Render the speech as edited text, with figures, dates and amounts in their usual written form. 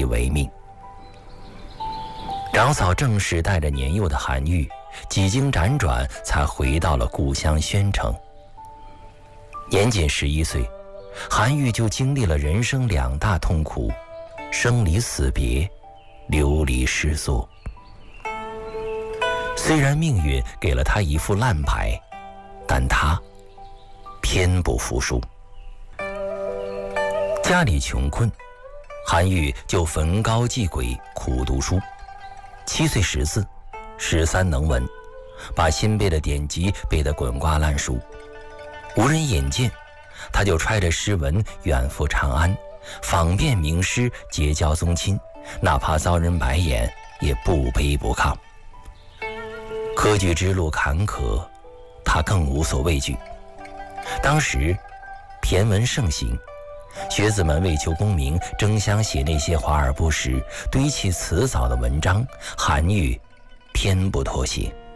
以为命。长嫂正式带着年幼的韩愈，几经辗转才回到了故乡宣城。年仅11岁，韩愈就经历了人生2大痛苦：生离死别，流离失所。虽然命运给了他一副烂牌，但他偏不服输。家里穷困，韩愈就焚膏继鬼，苦读书。7岁识字，13能文，把新背的典籍背得滚瓜烂熟。无人引荐，他就揣着诗文远赴长安，访遍名师，结交宗亲，哪怕遭人白眼也不卑不亢。科举之路坎坷，他更无所畏惧。当时骈文盛行，学子们为求功名，争相写那些华而不实、堆砌辞藻的文章，韩愈偏不妥协。